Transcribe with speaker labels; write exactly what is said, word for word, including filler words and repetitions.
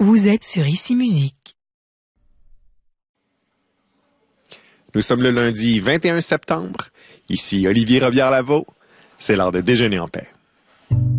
Speaker 1: Vous êtes sur Ici Musique.
Speaker 2: Nous sommes le lundi vingt et un septembre. Ici Olivier Robillard-Lavaux. C'est l'heure de déjeuner en paix.